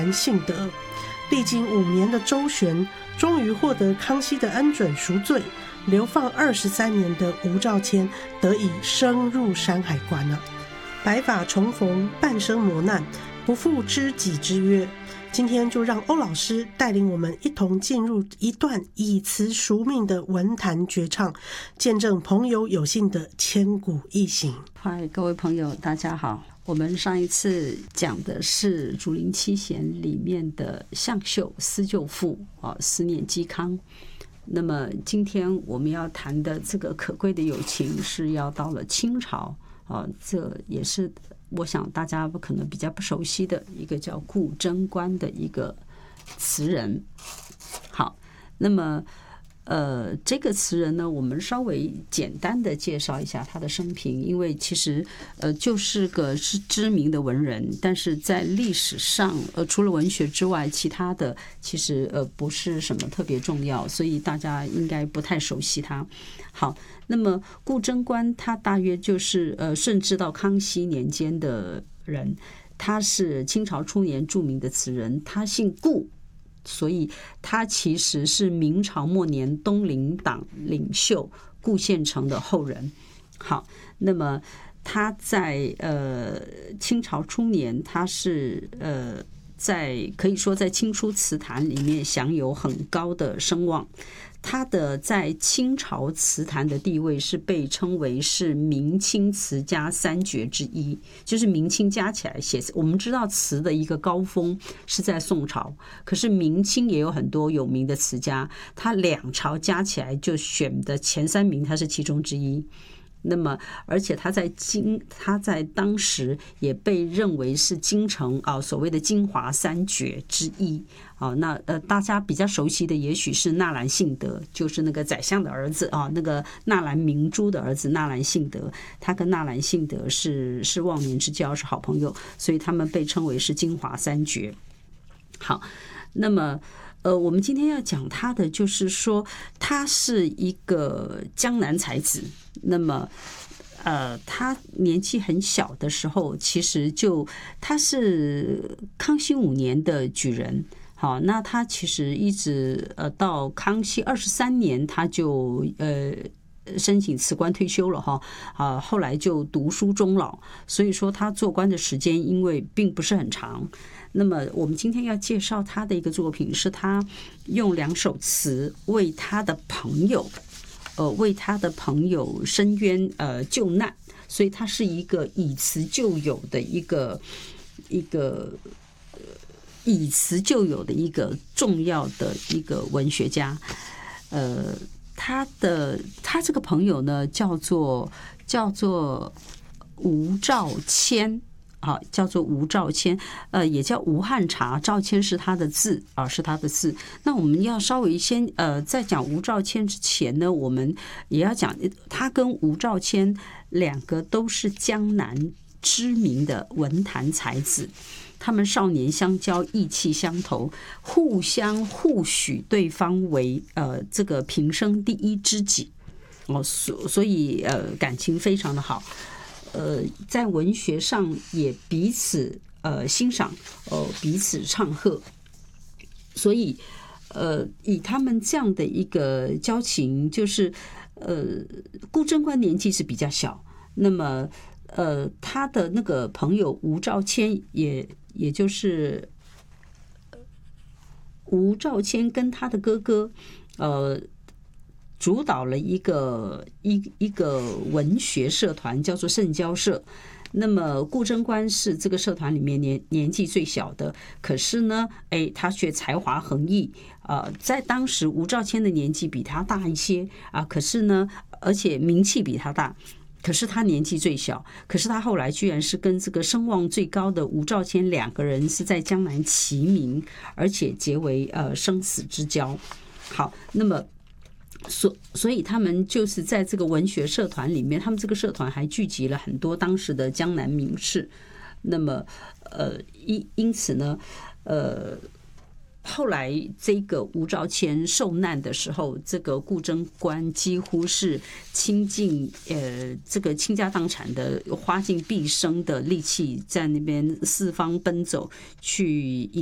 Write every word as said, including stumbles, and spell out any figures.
兰幸德。历经五年的周旋，终于获得康熙的恩准赎罪，流放二十三年的吴兆谦得以升入山海关了。白发重逢，半生磨难，不负知己之约。今天就让欧老师带领我们一同进入一段以词赎命的文坛绝唱，见证朋友有幸的千古一行。 嗨，各位朋友大家好。我们上一次讲的是竹林七贤里面的向秀思旧赋啊，思念嵇康。那么今天我们要谈的这个可贵的友情是要到了清朝啊，这也是我想大家可能比较不熟悉的一个叫顾贞观的一个词人。好，那么呃，这个词人呢，我们稍微简单的介绍一下他的生平，因为其实呃就是个是知名的文人，但是在历史上呃除了文学之外，其他的其实呃不是什么特别重要，所以大家应该不太熟悉他。好，那么顾贞观他大约就是呃顺治到康熙年间的人，他是清朝初年著名的词人，他姓顾。所以他其实是明朝末年东林党领袖顾宪成的后人。好，那么他在呃清朝初年，他是呃在可以说在清初词坛里面享有很高的声望。他的在清朝词坛的地位是被称为是明清词家三绝之一，就是明清加起来写，我们知道词的一个高峰是在宋朝，可是明清也有很多有名的词家，他两朝加起来就选的前三名，他是其中之一。那么，而且他在京，他在当时也被认为是京城啊所谓的京华三绝之一啊。那呃，大家比较熟悉的也许是纳兰性德，就是那个宰相的儿子啊，那个纳兰明珠的儿子纳兰性德，他跟纳兰性德是是忘年之交，是好朋友，所以他们被称为是京华三绝。好，那么。呃，我们今天要讲他的，就是说他是一个江南才子。那么，呃，他年纪很小的时候，其实就他是康熙五年的举人。好，那他其实一直呃到康熙二十三年，他就呃。申请辞官退休了哈啊，后来就读书终老，所以说他做官的时间因为并不是很长。那么我们今天要介绍他的一个作品，是他用两首词为他的朋友，呃，为他的朋友申冤呃救难，所以他是一个以词救友的一个一个以词救友的一个重要的一个文学家，呃。他的他这个朋友呢，叫做叫做吴兆谦啊，叫做吴兆谦，呃，也叫吴汉察，兆谦是他的字啊，是他的字。那我们要稍微先呃，在讲吴兆谦之前呢，我们也要讲他跟吴兆谦两个都是江南知名的文坛才子。他们少年相交，意气相投，互相互许对方为呃这个平生第一知己哦，所所以呃感情非常的好，呃在文学上也彼此呃欣赏，呃彼此唱和，所以呃以他们这样的一个交情，就是呃顾贞观年纪是比较小，那么呃他的那个朋友吴兆谦也。也就是吴兆谦跟他的哥哥，呃，主导了一个一一个文学社团，叫做圣交社。那么顾贞观是这个社团里面年年纪最小的，可是呢，哎，他却才华横溢。呃，在当时吴兆谦的年纪比他大一些啊，可是呢，而且名气比他大。可是他年纪最小，可是他后来居然是跟这个声望最高的吴兆谦两个人是在江南齐名，而且结为呃生死之交。好，那么所所以他们就是在这个文学社团里面，他们这个社团还聚集了很多当时的江南名士。那么呃因因此呢，呃。后来这个吴兆谦受难的时候，这个顾贞观几乎是倾尽呃这个倾家荡产的，花尽毕生的力气在那边四方奔走去